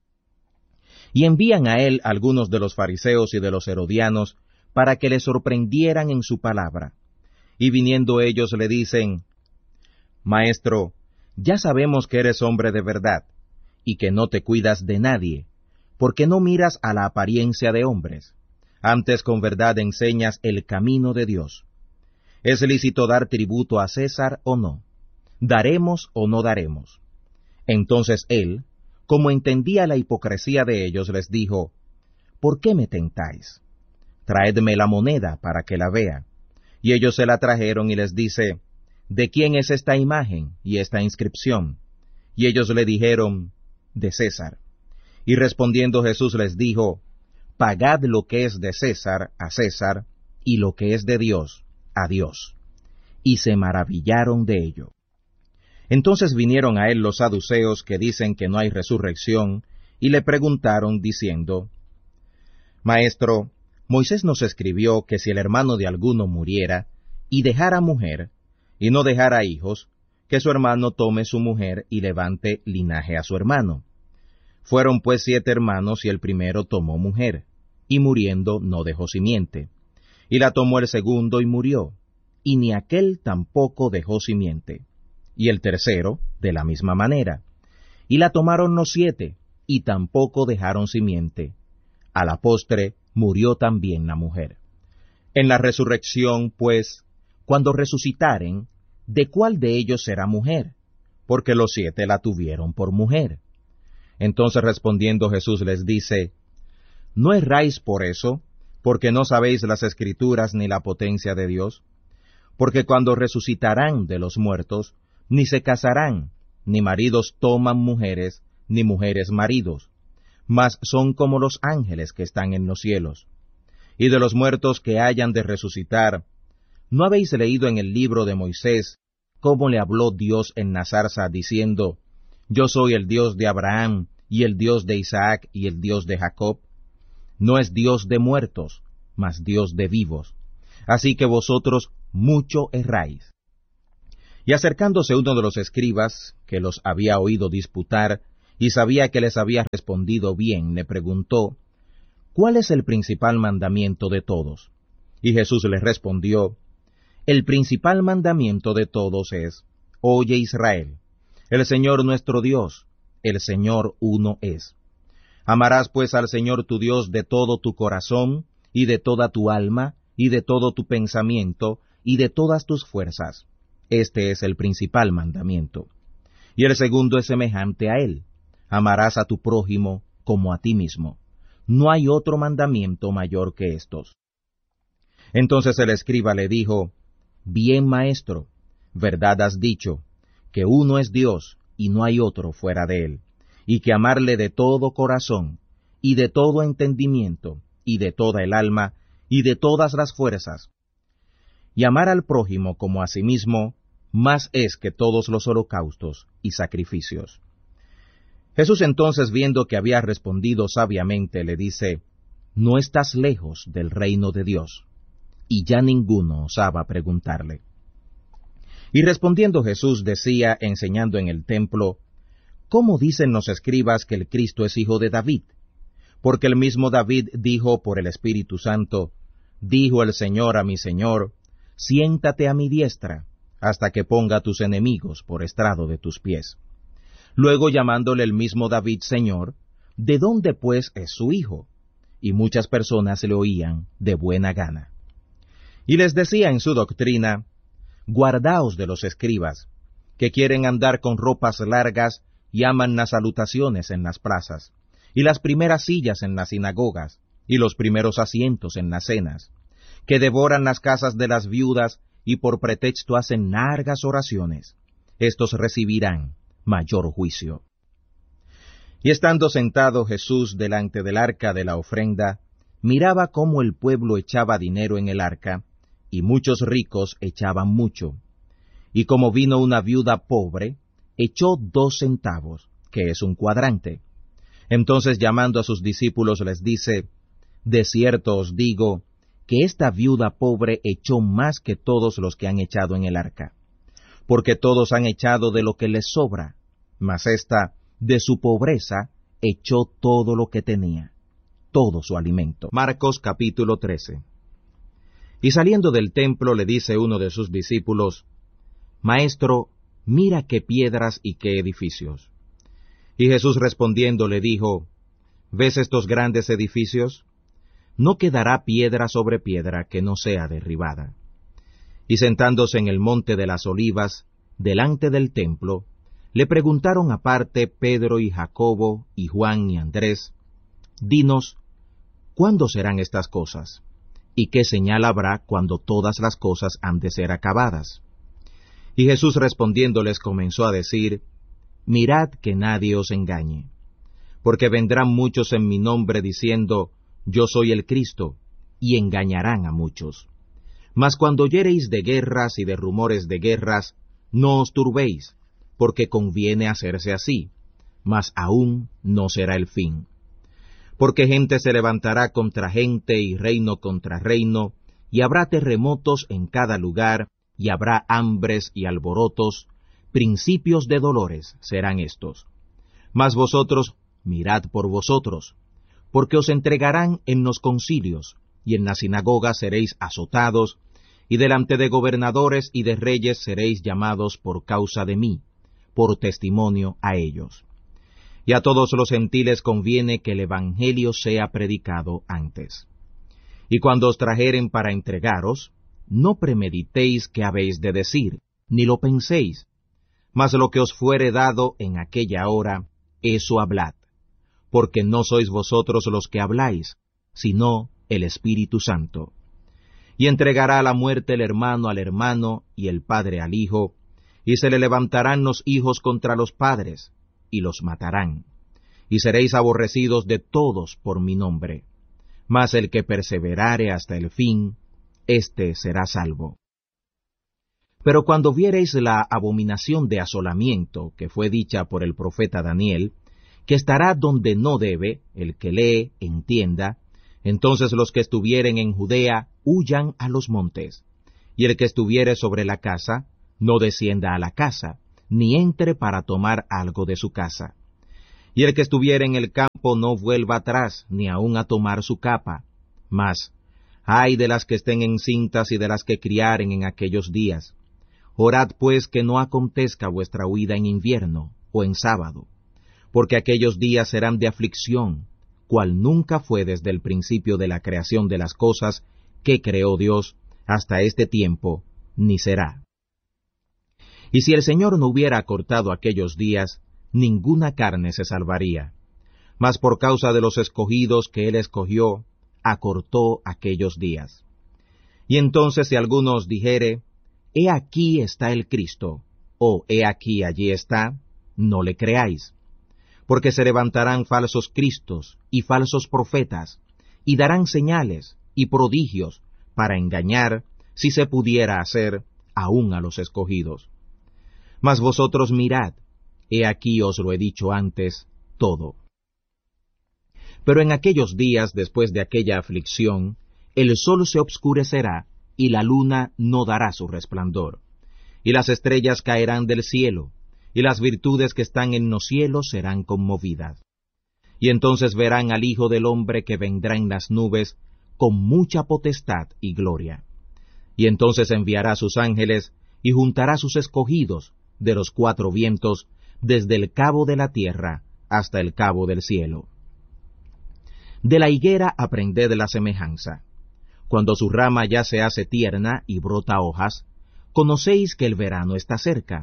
Y envían a él algunos de los fariseos y de los herodianos, para que le sorprendieran en su palabra. Y viniendo ellos le dicen, Maestro, ya sabemos que eres hombre de verdad, y que no te cuidas de nadie, porque no miras a la apariencia de hombres, antes con verdad enseñas el camino de Dios. ¿Es lícito dar tributo a César o no? ¿Daremos o no daremos? Entonces él, como entendía la hipocresía de ellos, les dijo, ¿por qué me tentáis? Traedme la moneda para que la vea. Y ellos se la trajeron y les dice, ¿de quién es esta imagen y esta inscripción? Y ellos le dijeron, de César. Y respondiendo Jesús les dijo, Pagad lo que es de César a César, y lo que es de Dios a Dios. Y se maravillaron de ello. Entonces vinieron a él los saduceos que dicen que no hay resurrección, y le preguntaron diciendo, Maestro, Moisés nos escribió que si el hermano de alguno muriera, y dejara mujer, y no dejara hijos, que su hermano tome su mujer y levante linaje a su hermano. Fueron pues siete hermanos, y el primero tomó mujer, y muriendo no dejó simiente. Y la tomó el segundo y murió, y ni aquel tampoco dejó simiente. Y el tercero, de la misma manera. Y la tomaron los siete, y tampoco dejaron simiente. A la postre murió también la mujer. En la resurrección, pues, cuando resucitaren, ¿de cuál de ellos será mujer? Porque los siete la tuvieron por mujer. Entonces respondiendo Jesús les dice, ¿no erráis por eso, porque no sabéis las Escrituras ni la potencia de Dios? Porque cuando resucitarán de los muertos, ni se casarán, ni maridos toman mujeres, ni mujeres maridos, mas son como los ángeles que están en los cielos. Y de los muertos que hayan de resucitar, ¿no habéis leído en el libro de Moisés cómo le habló Dios en la zarza, diciendo, Yo soy el Dios de Abraham, y el Dios de Isaac, y el Dios de Jacob? No es Dios de muertos, mas Dios de vivos. Así que vosotros mucho erráis. Y acercándose uno de los escribas, que los había oído disputar, y sabía que les había respondido bien, le preguntó, ¿cuál es el principal mandamiento de todos? Y Jesús les respondió, el principal mandamiento de todos es, oye Israel, el Señor nuestro Dios, el Señor uno es. Amarás pues al Señor tu Dios de todo tu corazón, y de toda tu alma, y de todo tu pensamiento, y de todas tus fuerzas. Este es el principal mandamiento. Y el segundo es semejante a él. Amarás a tu prójimo como a ti mismo. No hay otro mandamiento mayor que estos. Entonces el escriba le dijo, bien maestro, verdad has dicho, que uno es Dios y no hay otro fuera de él, y que amarle de todo corazón, y de todo entendimiento, y de toda el alma, y de todas las fuerzas. Y amar al prójimo como a sí mismo, más es que todos los holocaustos y sacrificios. Jesús entonces, viendo que había respondido sabiamente, le dice, no estás lejos del reino de Dios. Y ya ninguno osaba preguntarle. Y respondiendo Jesús decía, enseñando en el templo, ¿cómo dicen los escribas que el Cristo es hijo de David? Porque el mismo David dijo por el Espíritu Santo, dijo el Señor a mi Señor, siéntate a mi diestra, hasta que ponga a tus enemigos por estrado de tus pies. Luego llamándole el mismo David Señor, ¿de dónde pues es su hijo? Y muchas personas le oían de buena gana. Y les decía en su doctrina, guardaos de los escribas, que quieren andar con ropas largas y aman las salutaciones en las plazas, y las primeras sillas en las sinagogas, y los primeros asientos en las cenas, que devoran las casas de las viudas, y por pretexto hacen largas oraciones. Estos recibirán mayor juicio. Y estando sentado Jesús delante del arca de la ofrenda, miraba cómo el pueblo echaba dinero en el arca, y muchos ricos echaban mucho. Y como vino una viuda pobre, echó dos centavos, que es un cuadrante. Entonces llamando a sus discípulos les dice, de cierto os digo, que esta viuda pobre echó más que todos los que han echado en el arca. Porque todos han echado de lo que les sobra, mas ésta, de su pobreza, echó todo lo que tenía, todo su alimento. Marcos capítulo trece. Y saliendo del templo le dice uno de sus discípulos, Maestro, mira qué piedras y qué edificios. Y Jesús respondiendo le dijo, ¿ves estos grandes edificios? No quedará piedra sobre piedra que no sea derribada. Y sentándose en el monte de las olivas, delante del templo, le preguntaron aparte Pedro y Jacobo y Juan y Andrés, Dinos, ¿cuándo serán estas cosas? ¿Y qué señal habrá cuando todas las cosas han de ser acabadas? Y Jesús respondiéndoles comenzó a decir, Mirad que nadie os engañe, porque vendrán muchos en mi nombre diciendo, Yo soy el Cristo, y engañarán a muchos. Mas cuando oyereis de guerras y de rumores de guerras, no os turbéis, porque conviene hacerse así, mas aún no será el fin. Porque gente se levantará contra gente y reino contra reino, y habrá terremotos en cada lugar, y habrá hambres y alborotos, principios de dolores serán estos. Mas vosotros mirad por vosotros, porque os entregarán en los concilios, y en las sinagogas seréis azotados, y delante de gobernadores y de reyes seréis llamados por causa de mí, por testimonio a ellos. Y a todos los gentiles conviene que el evangelio sea predicado antes. Y cuando os trajeren para entregaros, no premeditéis qué habéis de decir, ni lo penséis, mas lo que os fuere dado en aquella hora, eso hablad, porque no sois vosotros los que habláis, sino el Espíritu Santo. Y entregará a la muerte el hermano al hermano, y el padre al hijo, y se le levantarán los hijos contra los padres, y los matarán. Y seréis aborrecidos de todos por mi nombre. Mas el que perseverare hasta el fin, éste será salvo. Pero cuando viereis la abominación de asolamiento que fue dicha por el profeta Daniel, que estará donde no debe, el que lee, entienda, entonces los que estuvieren en Judea huyan a los montes, y el que estuviere sobre la casa, no descienda a la casa, ni entre para tomar algo de su casa. Y el que estuviere en el campo no vuelva atrás, ni aun a tomar su capa. Mas, ay de las que estén encintas y de las que criaren en aquellos días. Orad pues que no acontezca vuestra huida en invierno o en sábado, porque aquellos días serán de aflicción, cual nunca fue desde el principio de la creación de las cosas que creó Dios hasta este tiempo, ni será. Y si el Señor no hubiera acortado aquellos días, ninguna carne se salvaría. Mas por causa de los escogidos que Él escogió, acortó aquellos días. Y entonces si alguno os dijere, he aquí está el Cristo, o he aquí allí está, no le creáis. Porque se levantarán falsos cristos y falsos profetas, y darán señales y prodigios para engañar, si se pudiera hacer, aún a los escogidos. Mas vosotros mirad, he aquí os lo he dicho antes, todo. Pero en aquellos días, después de aquella aflicción, el sol se obscurecerá, y la luna no dará su resplandor, y las estrellas caerán del cielo, y las virtudes que están en los cielos serán conmovidas. Y entonces verán al Hijo del Hombre que vendrá en las nubes, con mucha potestad y gloria. Y entonces enviará sus ángeles, y juntará sus escogidos de los cuatro vientos, desde el cabo de la tierra hasta el cabo del cielo. De la higuera aprended la semejanza. Cuando su rama ya se hace tierna y brota hojas, conocéis que el verano está cerca.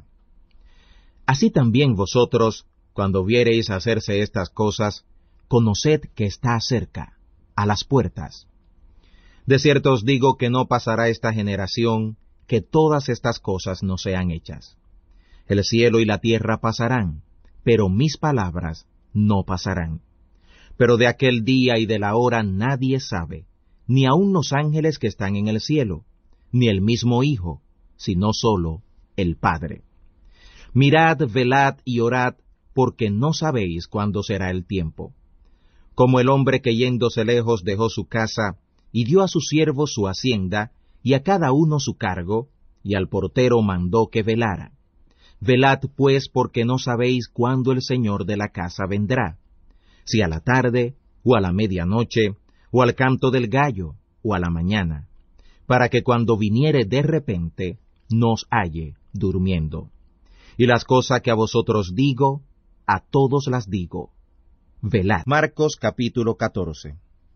Así también vosotros, cuando viereis hacerse estas cosas, conoced que está cerca, a las puertas. De cierto os digo que no pasará esta generación, que todas estas cosas no sean hechas. El cielo y la tierra pasarán, pero mis palabras no pasarán. Pero de aquel día y de la hora nadie sabe, ni aun los ángeles que están en el cielo, ni el mismo Hijo, sino solo el Padre. Mirad, velad y orad, porque no sabéis cuándo será el tiempo. Como el hombre que yéndose lejos dejó su casa, y dio a sus siervos su hacienda, y a cada uno su cargo, y al portero mandó que velara. Velad pues, porque no sabéis cuándo el Señor de la casa vendrá, si a la tarde, o a la medianoche, o al canto del gallo, o a la mañana, para que cuando viniere de repente, nos halle durmiendo. Y las cosas que a vosotros digo, a todos las digo. Velad. Marcos capítulo catorce.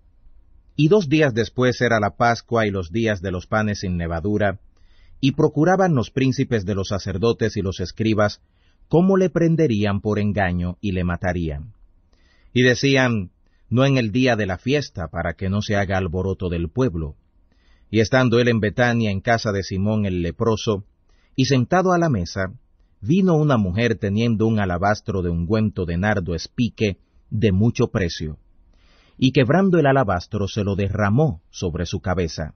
Y dos días después era la Pascua y los días de los panes sin levadura, y procuraban los príncipes de los sacerdotes y los escribas cómo le prenderían por engaño y le matarían. Y decían, no en el día de la fiesta, para que no se haga alboroto del pueblo. Y estando él en Betania, en casa de Simón el leproso, y sentado a la mesa, vino una mujer teniendo un alabastro de ungüento de nardo espique de mucho precio, y quebrando el alabastro se lo derramó sobre su cabeza.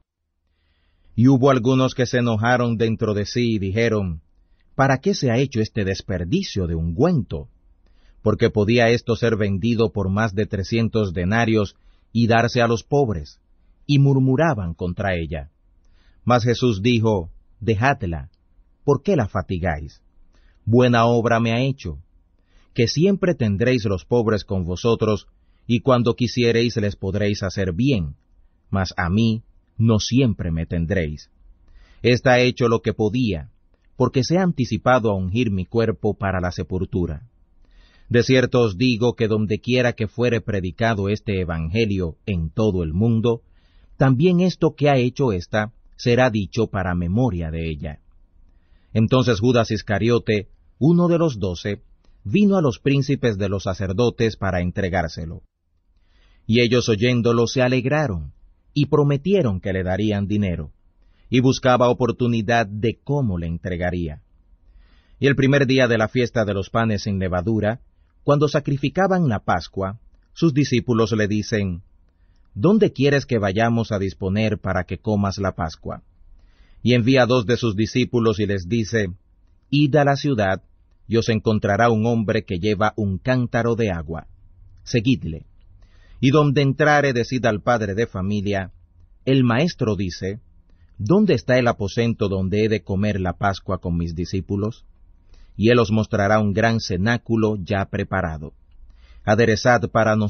Y hubo algunos que se enojaron dentro de sí y dijeron, ¿para qué se ha hecho este desperdicio de ungüento? Porque podía esto ser vendido por más de trescientos denarios y darse a los pobres, y murmuraban contra ella. Mas Jesús dijo, dejadla, ¿por qué la fatigáis? Buena obra me ha hecho, que siempre tendréis los pobres con vosotros, y cuando quisiereis les podréis hacer bien, mas a mí no siempre me tendréis. Está hecho lo que podía, porque se ha anticipado a ungir mi cuerpo para la sepultura. De cierto os digo que dondequiera que fuere predicado este evangelio en todo el mundo, también esto que ha hecho ésta será dicho para memoria de ella. Entonces Judas Iscariote, uno de los doce, vino a los príncipes de los sacerdotes para entregárselo. Y ellos oyéndolo se alegraron, y prometieron que le darían dinero, y buscaba oportunidad de cómo le entregaría. Y el primer día de la fiesta de los panes sin levadura, cuando sacrificaban la Pascua, sus discípulos le dicen, ¿dónde quieres que vayamos a disponer para que comas la Pascua? Y envía dos de sus discípulos y les dice, id a la ciudad, y os encontrará un hombre que lleva un cántaro de agua. Seguidle. Y donde entrare, decid al padre de familia, el maestro dice, ¿dónde está el aposento donde he de comer la Pascua con mis discípulos? Y él os mostrará un gran cenáculo ya preparado. Aderezad para nosotros